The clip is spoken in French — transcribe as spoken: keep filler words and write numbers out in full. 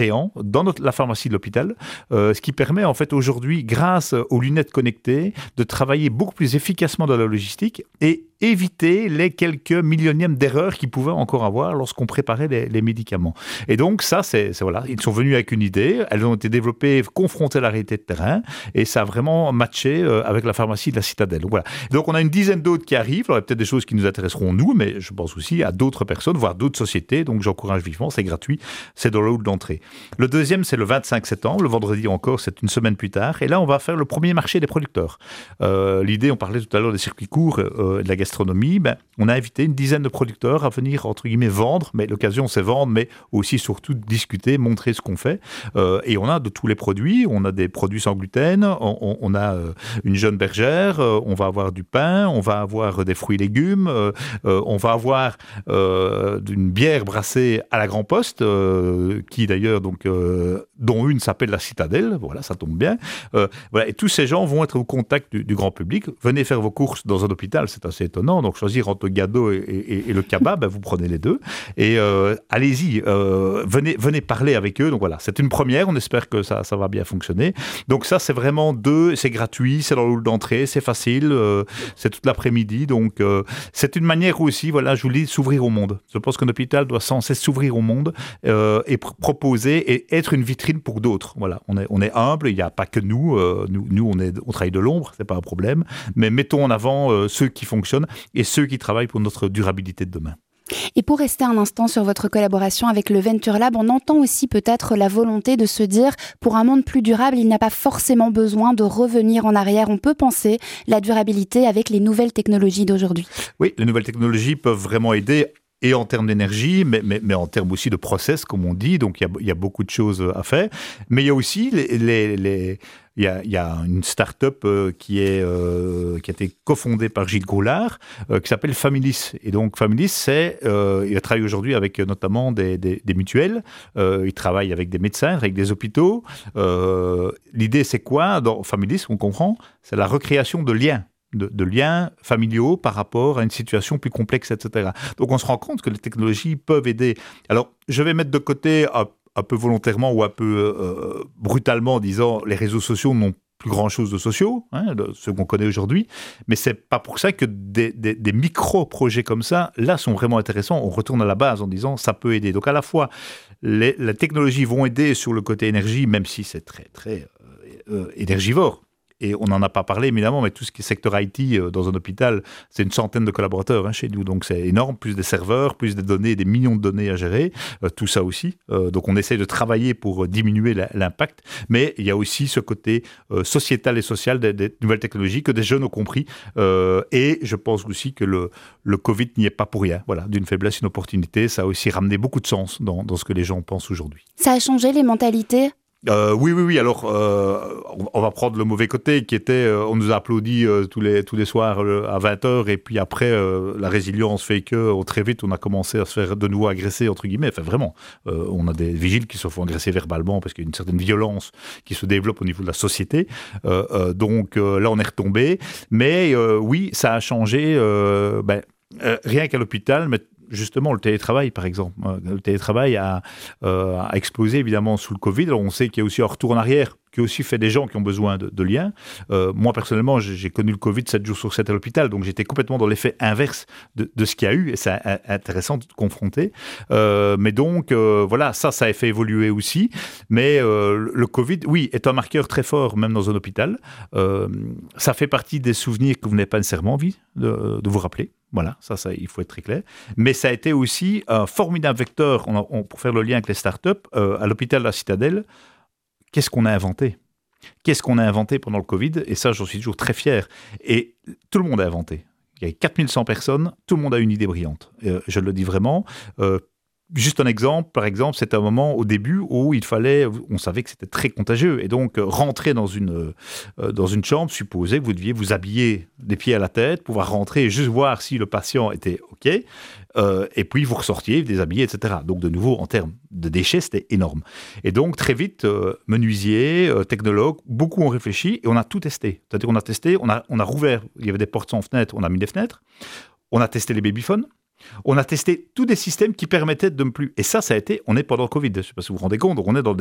dans notre, la pharmacie de l'hôpital, euh, ce qui permet en fait aujourd'hui, grâce aux lunettes connectées, de travailler beaucoup plus efficacement dans la logistique et éviter les quelques millionièmes d'erreurs qu'ils pouvaient encore avoir lorsqu'on préparait les, les médicaments. Et donc ça, c'est, c'est voilà, ils sont venus avec une idée, elles ont été développées, confrontées à la réalité de terrain, et ça a vraiment matché euh, avec la pharmacie de la Citadelle. Donc voilà. Donc on a une dizaine d'autres qui arrivent. Alors il y a peut-être des choses qui nous intéresseront nous, mais je pense aussi à d'autres personnes, voire d'autres sociétés. Donc j'encourage vivement, c'est gratuit, c'est dans le hall d'entrée. Le deuxième, c'est le vingt-cinq septembre, le vendredi encore, c'est une semaine plus tard. Et là, on va faire le premier marché des producteurs. Euh, l'idée, on parlait tout à l'heure des circuits courts, euh, de la gastronomie. Ben, on a invité une dizaine de producteurs à venir, entre guillemets, vendre. Mais l'occasion, c'est vendre, mais aussi, surtout, discuter, montrer ce qu'on fait. Euh, et on a de tous les produits. On a des produits sans gluten. On, on, on a euh, une jeune bergère. Euh, on va avoir du pain. On va avoir des fruits et légumes. Euh, euh, on va avoir euh, une bière brassée à la Grand Poste, euh, qui d'ailleurs, donc, euh, dont une s'appelle la Citadelle, voilà, ça tombe bien. Euh, voilà, et tous ces gens vont être au contact du, du grand public. Venez faire vos courses dans un hôpital, c'est assez étonnant. Donc choisir entre le gâteau et, et, et le kebab, ben, vous prenez les deux. Et euh, allez-y, euh, venez, venez parler avec eux. Donc voilà, c'est une première. On espère que ça, ça va bien fonctionner. Donc ça, c'est vraiment deux. C'est gratuit, c'est dans le hall d'entrée, c'est facile, euh, c'est toute l'après-midi. Donc euh, c'est une manière aussi, voilà, je vous le dis, s'ouvrir au monde. Je pense qu'un hôpital doit sans cesse s'ouvrir au monde euh, et pr- proposer et être une vitrine pour d'autres. Voilà, on est, on est humble, il n'y a pas que nous, euh, nous, nous on, est, on travaille de l'ombre, c'est pas un problème, mais mettons en avant euh, ceux qui fonctionnent et ceux qui travaillent pour notre durabilité de demain. Et pour rester un instant sur votre collaboration avec le Venture Lab, on entend aussi peut-être la volonté de se dire, pour un monde plus durable, il n'y a pas forcément besoin de revenir en arrière. On peut penser la durabilité avec les nouvelles technologies d'aujourd'hui. Oui, les nouvelles technologies peuvent vraiment aider. Et en termes d'énergie, mais, mais, mais en termes aussi de process, comme on dit. Donc, il y a, il y a beaucoup de choses à faire. Mais il y a aussi les... les, les il, y a, il y a une start-up euh, qui, est, euh, qui a été cofondée par Gilles Goulard, euh, qui s'appelle Familis. Et donc, Familis, c'est, euh, il travaille aujourd'hui avec notamment des, des, des mutuelles. Euh, il travaille avec des médecins, avec des hôpitaux. Euh, l'idée, c'est quoi dans Familis, on comprend, c'est la recréation de liens. De, de liens familiaux par rapport à une situation plus complexe, et cetera. Donc, on se rend compte que les technologies peuvent aider. Alors, je vais mettre de côté un, un peu volontairement ou un peu euh, brutalement en disant les réseaux sociaux n'ont plus grand-chose de sociaux, hein, de ceux qu'on connaît aujourd'hui, mais c'est pas pour ça que des, des, des micro-projets comme ça, là, sont vraiment intéressants. On retourne à la base en disant ça peut aider. Donc, à la fois, les, les technologies vont aider sur le côté énergie, même si c'est très, très euh, euh, énergivore. Et on n'en a pas parlé, évidemment, mais tout ce qui est secteur I T euh, dans un hôpital, c'est une centaine de collaborateurs hein, chez nous. Donc, c'est énorme, plus des serveurs, plus des données, des millions de données à gérer, euh, tout ça aussi. Euh, donc, on essaie de travailler pour diminuer la, l'impact. Mais il y a aussi ce côté euh, sociétal et social des, des nouvelles technologies que des jeunes ont compris. Euh, et je pense aussi que le, le Covid n'y est pas pour rien. Voilà, d'une faiblesse, une opportunité. Ça a aussi ramené beaucoup de sens dans, dans ce que les gens pensent aujourd'hui. Ça a changé les mentalités ? Euh, oui, oui, oui. Alors, euh, on va prendre le mauvais côté qui était, euh, on nous a applaudi euh, tous les tous les soirs euh, à vingt heures et puis après, euh, la résilience fait que euh, très vite, on a commencé à se faire de nouveau agresser entre guillemets. Enfin, vraiment, euh, on a des vigiles qui se font agresser verbalement parce qu'il y a une certaine violence qui se développe au niveau de la société. Euh, euh, donc euh, là, on est retombé. Mais euh, oui, ça a changé. Euh, ben, euh, rien qu'à l'hôpital, mais justement, le télétravail, par exemple. Le télétravail a, euh, a explosé, évidemment, sous le Covid. Alors, on sait qu'il y a aussi un retour en arrière, qui aussi fait des gens qui ont besoin de, de liens. Euh, moi, personnellement, j'ai, j'ai connu le Covid sept jours sur sept à l'hôpital, donc j'étais complètement dans l'effet inverse de, de ce qu'il y a eu, et c'est intéressant de confronter. Euh, mais donc, euh, voilà, ça, ça a fait évoluer aussi. Mais euh, le Covid, oui, est un marqueur très fort, même dans un hôpital. Euh, ça fait partie des souvenirs que vous n'avez pas nécessairement envie de, de vous rappeler. Voilà, ça, ça, il faut être très clair. Mais ça a été aussi un formidable vecteur, on a, on, pour faire le lien avec les startups, euh, à l'hôpital de la Citadelle. Qu'est-ce qu'on a inventé ? Qu'est-ce qu'on a inventé pendant le Covid ? Et ça, j'en suis toujours très fier. Et tout le monde a inventé. Il y a quatre mille cent personnes, tout le monde a une idée brillante. Euh, je le dis vraiment. Euh, Juste un exemple, par exemple, c'était un moment au début où il fallait, on savait que c'était très contagieux, et donc rentrer dans une, euh, dans une chambre supposait que vous deviez vous habiller des pieds à la tête, pouvoir rentrer et juste voir si le patient était OK, euh, et puis vous ressortiez, vous déshabillez, et cetera. Donc de nouveau, en termes de déchets, c'était énorme. Et donc très vite, euh, menuisiers, euh, technologues, beaucoup ont réfléchi et on a tout testé. C'est-à-dire on a testé, on a, on a rouvert, il y avait des portes sans fenêtres, on a mis des fenêtres, on a testé les babyphones. On a testé tous des systèmes qui permettaient de ne plus... Et ça, ça a été... On est pendant le Covid, je ne sais pas si vous vous rendez compte, on est dans